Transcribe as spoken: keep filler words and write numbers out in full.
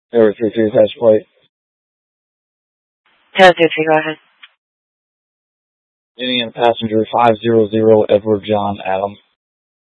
Zero three three patch plate. ten three three, go ahead. Indian passenger five zero zero Edward John Adam.